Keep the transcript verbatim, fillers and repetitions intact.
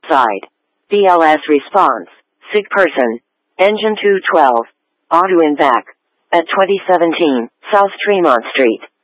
Side. B L S response. Sick person. Engine two twelve. Auto in back. At twenty seventeen, South Tremont Street.